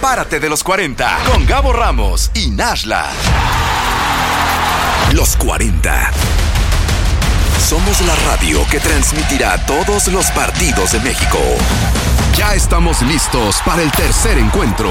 Párate de los 40 con Gabo Ramos y Nashla. Los 40. Somos la radio que transmitirá todos los partidos de México. Ya estamos listos para el tercer encuentro.